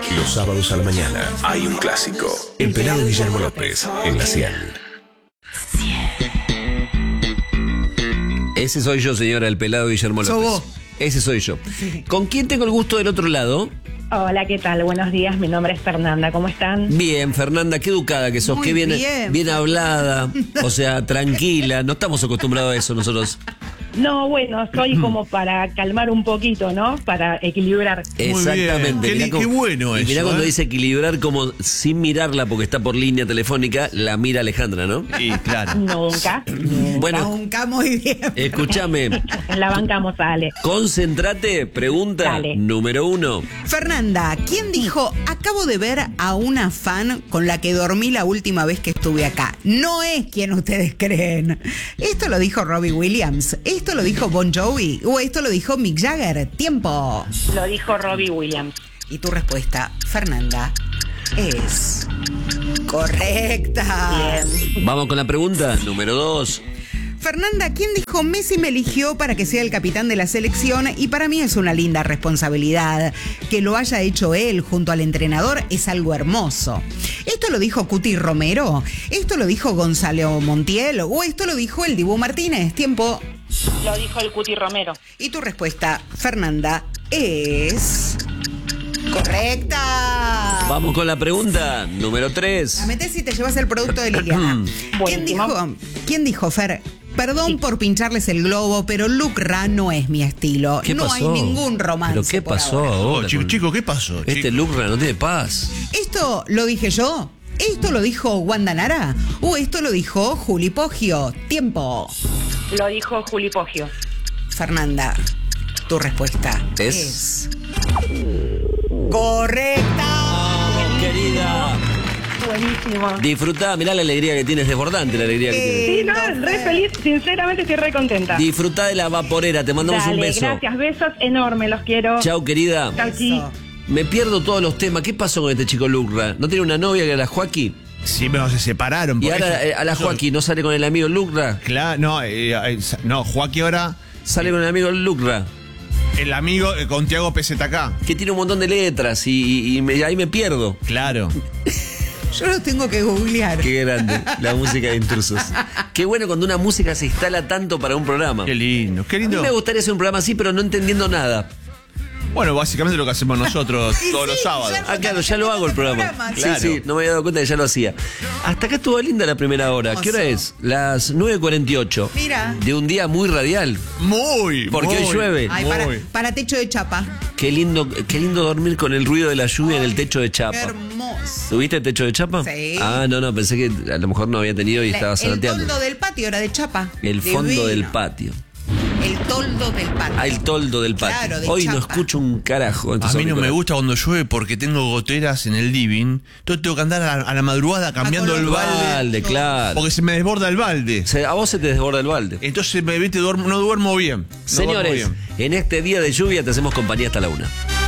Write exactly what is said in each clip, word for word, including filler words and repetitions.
Los sábados a la mañana hay un clásico. El pelado Guillermo López en la cien. Ese soy yo, señora, el pelado Guillermo López. ¿Sos vos? Ese soy yo. ¿Con quién tengo el gusto del otro lado? Hola, ¿qué tal? Buenos días, mi nombre es Fernanda, ¿cómo están? Bien, Fernanda, qué educada que sos, Muy qué bien, bien. bien hablada, o sea, tranquila, no estamos acostumbrados a eso nosotros. No, bueno, soy como para calmar un poquito, ¿no? Para equilibrar. Exactamente. Qué, Mirá li- cómo- qué bueno y eso. mirá cuando ¿eh? dice equilibrar, como sin mirarla porque está por línea telefónica, la mira Alejandra, ¿no? Sí, claro. Nunca. Bueno, Nunca muy bien. escúchame, La bancamos, Ale. concéntrate, pregunta Dale. número uno. Fernanda, ¿quién dijo, acabo de ver a una fan con la que dormí la última vez que estuve acá? No es quien ustedes creen. Esto lo dijo Robbie Williams, esto lo dijo Bon Jovi o esto lo dijo Mick Jagger. Tiempo. Lo dijo Robbie Williams. Y tu respuesta, Fernanda, es correcta. Bien. Vamos con la pregunta número dos. Fernanda, ¿quién dijo Messi me eligió para que sea el capitán de la selección? Y para mí es una linda responsabilidad. Que lo haya hecho él junto al entrenador es algo hermoso. ¿Esto lo dijo Cuti Romero? ¿Esto lo dijo Gonzalo Montiel? ¿O esto lo dijo el Dibu Martínez? Tiempo. Lo dijo el Cuti Romero. Y tu respuesta, Fernanda, es correcta. Vamos con la pregunta número tres. La metés y te llevas el producto de Liliana. ¿Quién Buenísimo. dijo, ¿Quién dijo, Fer? Perdón por pincharles el globo, pero Luke Ra no es mi estilo. ¿Qué no pasó? hay ningún romance. ¿Pero qué por pasó ahora. ahora? Oh, chico, con- chico, ¿qué pasó? Este chico? Lucra no tiene paz. ¿Esto lo dije yo? ¿Esto lo dijo Wanda Nara? ¿O esto lo dijo Juli Poggio? Tiempo. Lo dijo Juli Poggio. Fernanda, tu respuesta Es- es, correcta. Querida, Buenísimo. disfrutá, mirá la alegría que tienes, desbordante la alegría que Eh, tienes. Sí, no, re feliz. Sinceramente estoy re contenta. Disfrutá de la vaporera, te mandamos Dale, un beso. gracias. Besos enormes, los quiero. Chau, querida. Chau, chi. Eso. Me pierdo todos los temas. ¿Qué pasó con este chico Lucra? ¿No tiene una novia que era la Joaquín? Sí, pero se separaron. Y por ahora eso- eh, a la eso- Joaquín no sale con el amigo Lucra. Claro, no, eh, eh, no, Joaquín ahora, Sale con el amigo Lucra, el amigo eh, con Tiago P Z K. que tiene un montón de letras y, y- y me- ahí me pierdo. Claro. Yo lo tengo que googlear. Qué grande, la música de Intrusos. Qué bueno cuando una música se instala tanto para un programa. Qué lindo, qué A mí lindo. me gustaría hacer un programa así, pero no entendiendo nada. Bueno, básicamente lo que hacemos nosotros Y todos sí, los sábados. ya- Ah, claro, ya lo hago el programa. programa, Sí, claro. sí, no me había dado cuenta que ya lo hacía. Hasta acá estuvo linda la primera hora. ¿Qué hora es? Las nueve cuarenta y ocho. Mira. De un día muy radial. Muy, Porque hoy muy, llueve. Ay, muy. para, para techo de chapa. Qué lindo, qué lindo dormir con el ruido de la lluvia en el techo de Qué chapa. hermoso. ¿Tuviste el techo de chapa? Sí. Ah, no, no, pensé que a lo mejor no había tenido y La- estaba el zanateando. toldo del patio era de chapa. El fondo Divino. del patio. El toldo del patio. Ah, el toldo del patio. Claro, de Hoy no chapa. escucho un carajo. A entonces mí no me auriculares. gusta cuando llueve porque tengo goteras en el living. Entonces tengo que andar a, a la madrugada cambiando con el los balde. Balde, claro. Porque se me desborda el balde. Se- a vos se te desborda el balde. Entonces me viste, duermo, no duermo bien. No Señores, duermo bien. en este día de lluvia te hacemos compañía hasta la una.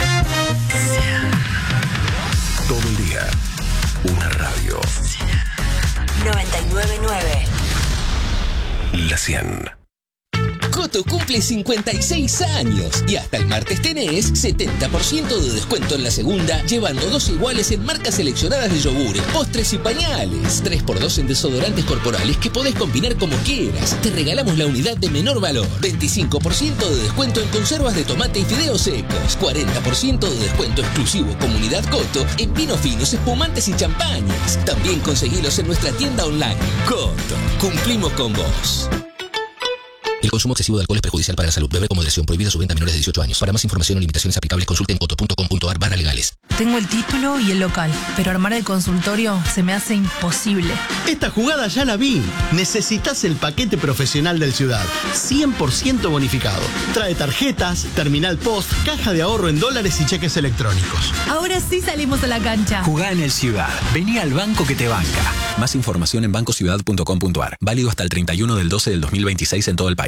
Todo el día. Una radio. noventa y nueve punto nueve. La cien. Coto cumple cincuenta y seis años y hasta el martes tenés setenta por ciento de descuento en la segunda, llevando dos iguales en marcas seleccionadas de yogures, postres y pañales. tres por dos en desodorantes corporales que podés combinar como quieras. Te regalamos la unidad de menor valor. veinticinco por ciento de descuento en conservas de tomate y fideos secos. cuarenta por ciento de descuento exclusivo Comunidad Coto en vinos finos, espumantes y champañas. También conseguilos en nuestra tienda online. Coto, cumplimos con vos. El consumo excesivo de alcohol es perjudicial para la salud. Beber con moderación. Prohibida su venta a menores de dieciocho años. Para más información o limitaciones aplicables, consulte en coto punto com punto ar barra legales. Tengo el título y el local, pero armar el consultorio se me hace imposible. Esta jugada ya la vi. Necesitas el paquete profesional del Ciudad. cien por ciento bonificado. Trae tarjetas, terminal post, caja de ahorro en dólares y cheques electrónicos. Ahora sí salimos a la cancha. Jugá en el Ciudad. Vení al banco que te banca. Más información en banco ciudad punto com punto ar. Válido hasta el treinta y uno del doce del dos mil veintiséis en todo el país.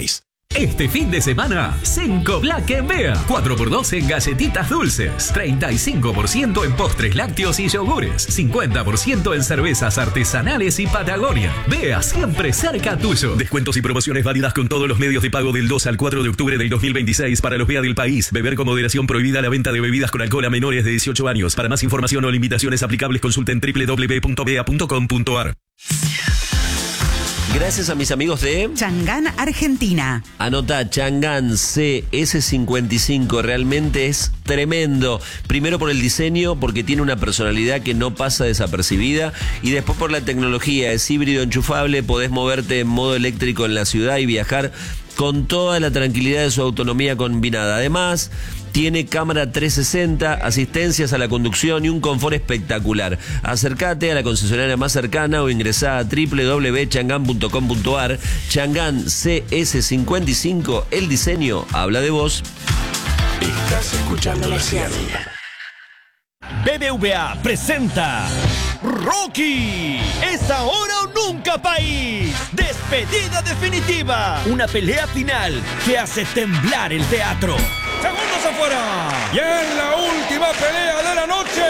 Este fin de semana, Cenco Black en Bea. cuatro por dos en galletitas dulces, treinta y cinco por ciento en postres lácteos y yogures, cincuenta por ciento en cervezas artesanales y Patagonia. Bea, siempre cerca tuyo. Descuentos y promociones válidas con todos los medios de pago del dos al cuatro de octubre del dos mil veintiséis para los Bea del país. Beber con moderación, prohibida la venta de bebidas con alcohol a menores de dieciocho años. Para más información o limitaciones aplicables, consulten doble u doble u doble u punto bea punto com punto a r. Gracias a mis amigos de Chang'an, Argentina. Anota, Chang'an C S cincuenta y cinco, realmente es tremendo. Primero por el diseño, porque tiene una personalidad que no pasa desapercibida, y después por la tecnología. Es híbrido enchufable, podés moverte en modo eléctrico en la ciudad y viajar con toda la tranquilidad de su autonomía combinada. Además, tiene cámara trescientos sesenta, asistencias a la conducción y un confort espectacular. Acércate a la concesionaria más cercana o ingresá a doble u doble u doble u punto chang'an punto com punto a r. Chang'an C S cincuenta y cinco, el diseño habla de vos. Estás escuchando la cien. B B V A presenta Rocky, es ahora o nunca, país. Despedida definitiva, una pelea final que hace temblar el teatro. Segundos afuera, y en la última pelea de la noche,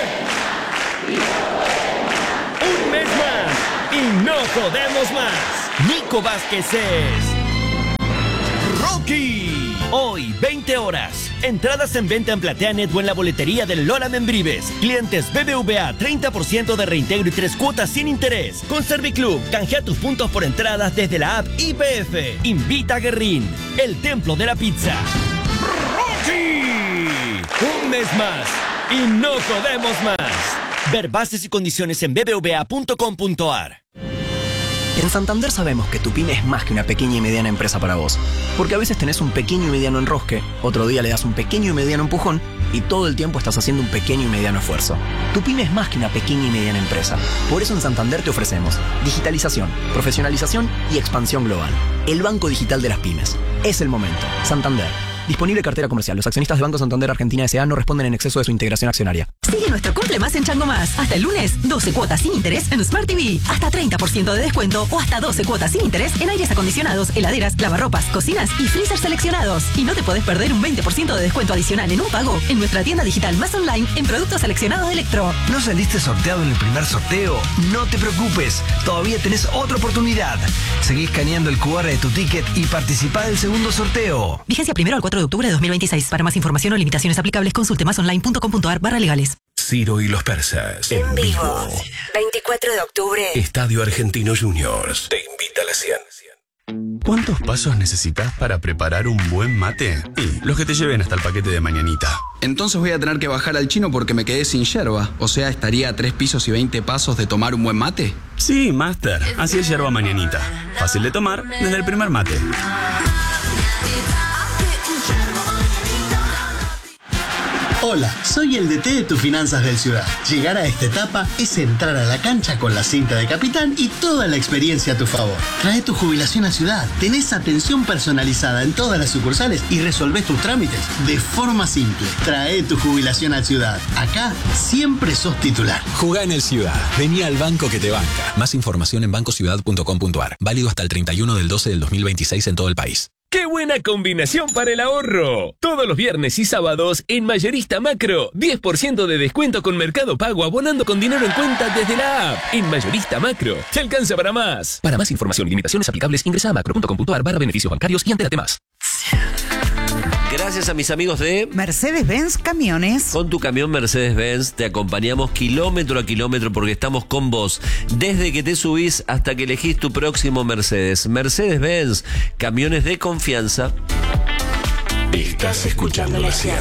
un mes más y no podemos más. Nico Vázquez es Rocky. Hoy, veinte horas. Entradas en venta en PlateaNet o en la boletería del Lola Membrives. Clientes B B V A, treinta por ciento de reintegro y tres cuotas sin interés. Con Serviclub, canjea tus puntos por entradas desde la app I P F. Invita a Guerrín, el templo de la pizza. ¡Rocky! Un mes más y no podemos más. Ver bases y condiciones en b b v a punto com punto a r. En Santander sabemos que tu pyme es más que una pequeña y mediana empresa para vos. Porque a veces tenés un pequeño y mediano enrosque, otro día le das un pequeño y mediano empujón y todo el tiempo estás haciendo un pequeño y mediano esfuerzo. Tu pyme es más que una pequeña y mediana empresa. Por eso en Santander te ofrecemos digitalización, profesionalización y expansión global. El banco digital de las pymes. Es el momento. Santander. Disponible cartera comercial. Los accionistas de Banco Santander Argentina S A no responden en exceso de su integración accionaria. Sigue nuestro cumple más en Chango Más. Hasta el lunes, doce cuotas sin interés en Smart T V. Hasta treinta por ciento de descuento o hasta doce cuotas sin interés en aires acondicionados, heladeras, lavarropas, cocinas y freezers seleccionados. Y no te podés perder un veinte por ciento de descuento adicional en un pago en nuestra tienda digital más online en productos seleccionados de Electro. ¿No saliste sorteado en el primer sorteo? No te preocupes, todavía tenés otra oportunidad. Seguí escaneando el cu erre de tu ticket y participá del segundo sorteo. Vigencia primero al cuatro de octubre de dos mil veintiséis. Para más información o limitaciones aplicables, consulte más online punto com punto a r barra legales. Ciro y los persas. En, en vivo. vivo. veinticuatro de octubre. Estadio Argentino Juniors. Te invita a la cien. ¿Cuántos pasos necesitas para preparar un buen mate? Y los que te lleven hasta el paquete de mañanita. Entonces voy a tener que bajar al chino porque me quedé sin yerba. O sea, estaría a tres pisos y veinte pasos de tomar un buen mate. Sí, Master. Así es yerba mañanita. Fácil de tomar desde el primer mate. Hola, soy el D T de tus finanzas del Ciudad. Llegar a esta etapa es entrar a la cancha con la cinta de capitán y toda la experiencia a tu favor. Trae tu jubilación a Ciudad, tenés atención personalizada en todas las sucursales y resolvés tus trámites de forma simple. Trae tu jubilación a Ciudad. Acá siempre sos titular. Jugá en el Ciudad. Vení al banco que te banca. Más información en banco ciudad punto com punto a r. Válido hasta el treinta y uno del doce del dos mil veintiséis en todo el país. ¡Qué buena combinación para el ahorro! Todos los viernes y sábados en Mayorista Macro, diez por ciento de descuento con Mercado Pago abonando con dinero en cuenta desde la app. En Mayorista Macro, te alcanza para más. Para más información y limitaciones aplicables, ingresa a macro punto com punto a r barra beneficios bancarios y entérate más. Gracias a mis amigos de Mercedes-Benz Camiones. Con tu camión Mercedes-Benz te acompañamos kilómetro a kilómetro porque estamos con vos desde que te subís hasta que elegís tu próximo Mercedes. Mercedes-Benz, camiones de confianza. Estás escuchando la cien.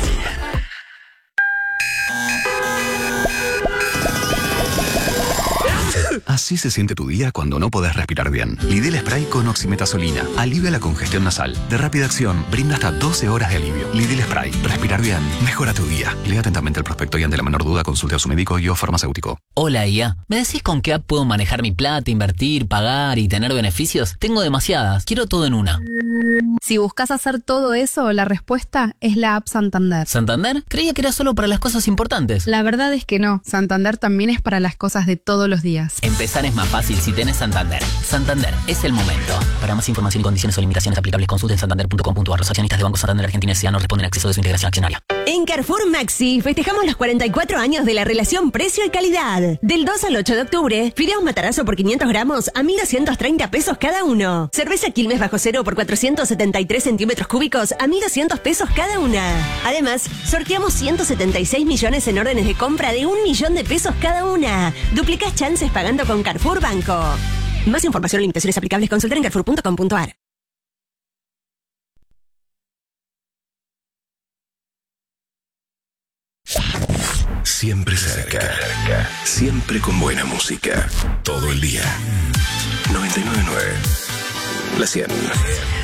Así se siente tu día cuando no podés respirar bien. Lidl Spray con oximetazolina. Alivia la congestión nasal. De rápida acción, brinda hasta doce horas de alivio. Lidl Spray. Respirar bien. Mejora tu día. Lea atentamente el prospecto y ante la menor duda consulte a su médico y o farmacéutico. Hola, I A. ¿Me decís con qué app puedo manejar mi plata, invertir, pagar y tener beneficios? Tengo demasiadas. Quiero todo en una. Si buscas hacer todo eso, la respuesta es la app Santander. ¿Santander? Creía que era solo para las cosas importantes. La verdad es que no. Santander también es para las cosas de todos los días. Empezar es más fácil si tenés Santander. Santander, es el momento. Para más información y condiciones o limitaciones aplicables, consulten santander punto com punto a r. Los accionistas de Banco Santander Argentina S A no responden a acceso de su integración accionaria. En Carrefour Maxi festejamos los cuarenta y cuatro años de la relación precio y calidad. Del dos al ocho de octubre, fideos Matarazzo por quinientos gramos a mil doscientos treinta pesos cada uno. Cerveza Quilmes bajo cero por cuatrocientos setenta y tres centímetros cúbicos a mil doscientos pesos cada una. Además, sorteamos ciento setenta y seis millones en órdenes de compra de un millón de pesos cada una. Duplicás chances pagando con Carrefour Banco. Más información y limitaciones aplicables, consulta en carrefour punto com punto a r. Siempre cerca, siempre con buena música, todo el día. noventa y nueve punto nueve, La cien.